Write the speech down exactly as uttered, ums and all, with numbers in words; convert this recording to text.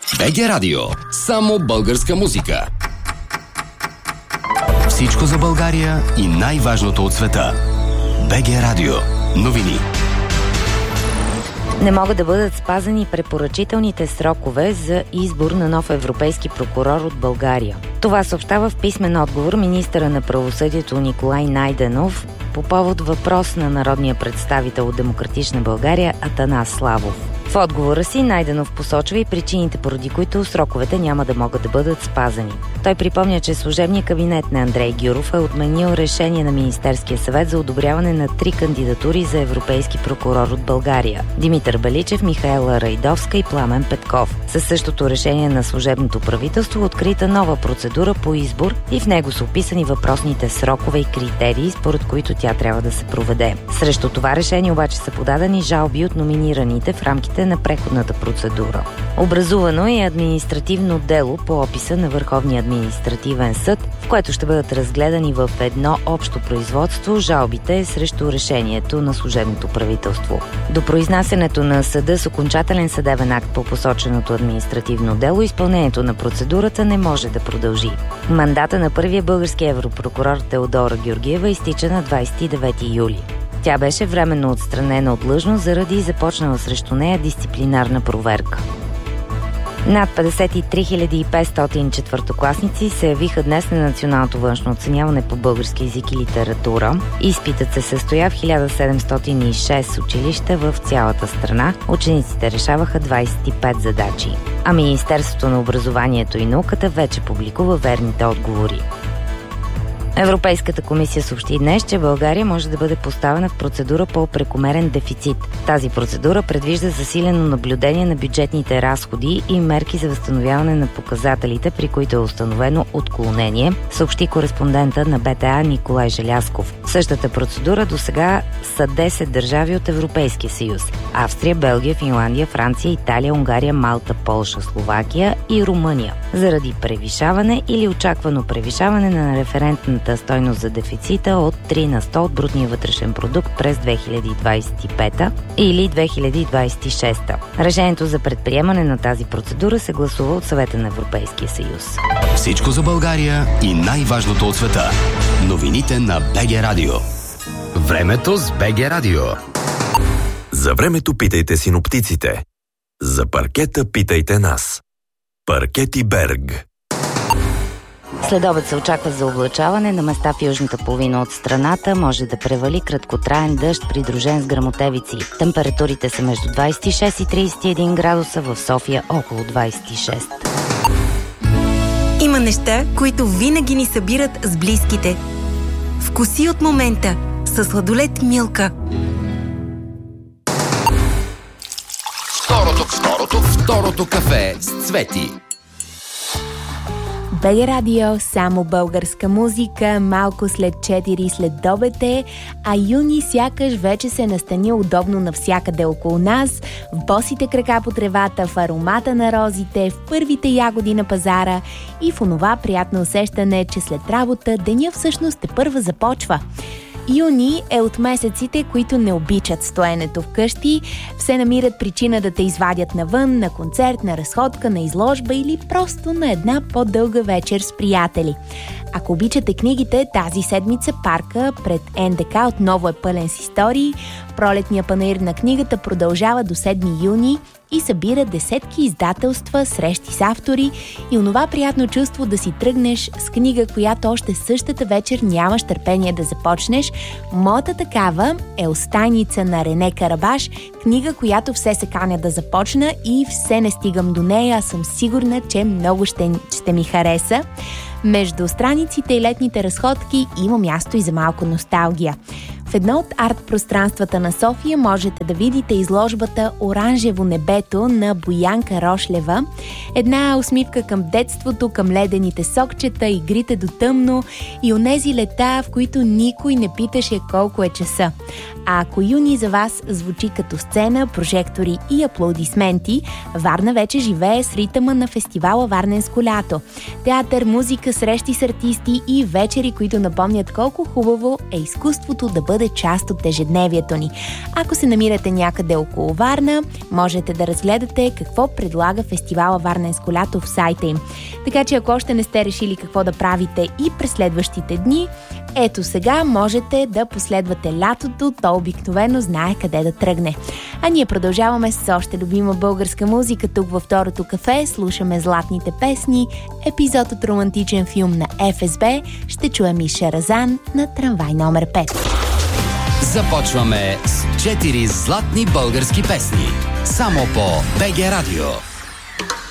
БГ Радио. Само българска музика. Всичко за България и най-важното от света. БГ Радио. Новини. Не могат да бъдат спазени препоръчителните срокове за избор на нов европейски прокурор от България. Това съобщава в писмен отговор министъра на правосъдието Николай Найденов по повод въпрос на народния представител от Демократична България Атанас Славов. В отговора си Найденов посочва и причините, поради които сроковете няма да могат да бъдат спазени. Той припомня, че служебният кабинет на Андрей Гюров е отменил решение на Министерския съвет за одобряване на три кандидатури за европейски прокурор от България – Димитър Беличев, Михаела Райдовска и Пламен Петков. Със същото решение на служебното правителство е открита нова процедура по избор и в него са описани въпросните срокове и критерии, според които тя трябва да се проведе. Срещу това решение обаче са подадени жалби от номинираните в рамките на преходната процедура. Образувано е административно дело по описа на Върховния административен съд, в което ще бъдат разгледани в едно общо производство жалбите срещу решението на служебното правителство. До произнасянето на съда с окончателен съдебен акт по посоченото административно дело, изпълнението на процедурата не може да продължи. Мандата на първия български европрокурор Теодора Георгиева изтича на двадесет и девети юли. Тя беше временно отстранена от длъжност заради започнала срещу нея дисциплинарна проверка. Над петдесет и три хиляди и петстотин четвъртокласници се явиха днес на националното външно оценяване по български език и литература. Изпитът се състоя в хиляда седемстотин и шест училища в цялата страна. Учениците решаваха двадесет и пет задачи. А Министерството на образованието и науката вече публикува верните отговори. Европейската комисия съобщи днес, че България може да бъде поставена в процедура по прекомерен дефицит. Тази процедура предвижда засилено наблюдение на бюджетните разходи и мерки за възстановяване на показателите, при които е установено отклонение, съобщи кореспондента на БТА Николай Желязков. Същата процедура досега са десет държави от Европейския съюз – Австрия, Белгия, Финландия, Франция, Италия, Унгария, Малта, Полша, Словакия и Румъния, заради превишаване или очаквано превишаване на референтната стойност за дефицита от три на сто от брутния вътрешен продукт през две хиляди двадесет и пета или две хиляди двадесет и шеста. Решението за предприемане на тази процедура се гласува от Съвета на Европейския съюз. Всичко за България и най-важното от света. Новините на БГ Радио. Времето с БГ Радио. За времето питайте синоптиците. За паркета питайте нас. Паркети Берг. Следобед се очаква заоблачаване, на места в южната половина от страната може да превали краткотраен дъжд, придружен с гръмотевици. Температурите са между двадесет и шест и тридесет и един градуса, в София около двадесет и шест. Има неща, които винаги ни събират с близките. Вкуси от момента със сладолед Милка. Второто, второто, второто кафе с Цвети. БГ Радио, само българска музика, малко след четири след обед, а юни сякаш вече се настани удобно навсякъде около нас, в босите крака по тревата, в аромата на розите, в първите ягоди на пазара и в онова приятно усещане, че след работа деня всъщност тепърва започва. Юни е от месеците, които не обичат стоенето вкъщи, все намират причина да те извадят навън, на концерт, на разходка, на изложба или просто на една по-дълга вечер с приятели. Ако обичате книгите, тази седмица парка пред Ен Де Ка отново е пълен с истории. Пролетния панаир на книгата продължава до седми юни и събира десетки издателства, срещи с автори и онова приятно чувство да си тръгнеш с книга, която още същата вечер нямаш търпение да започнеш. Моята такава е Остайница на Рене Карабаш, книга, която все се каня да започна и все не стигам до нея, а съм сигурна, че много ще, ще ми хареса. Между страниците и летните разходки има място и за малко носталгия. В едно от арт-пространствата на София можете да видите изложбата «Оранжево небето» на Боянка Рошлева. Една усмивка към детството, към ледените сокчета, игрите до тъмно и онези лета, в които никой не питаше колко е часа. А ако юни за вас звучи като сцена, прожектори и аплодисменти, Варна вече живее с ритъма на фестивала Варненско лято. Театър, музика, срещи с артисти и вечери, които напомнят колко хубаво е изкуството да бъде бъде част от ежедневието ни. Ако се намирате някъде около Варна, можете да разгледате какво предлага фестивала Варненско лято в сайта им. Така че ако още не сте решили какво да правите и през следващите дни, ето сега можете да последвате лятото, то обикновено знае къде да тръгне. А ние продължаваме с още любима българска музика тук във Второто кафе, слушаме златните песни, епизод от романтичен филм на Еф Ес Би, ще чуем и Шеразан на Трамвай номер пет. Започваме с четири златни български песни. Само по БГ Радио.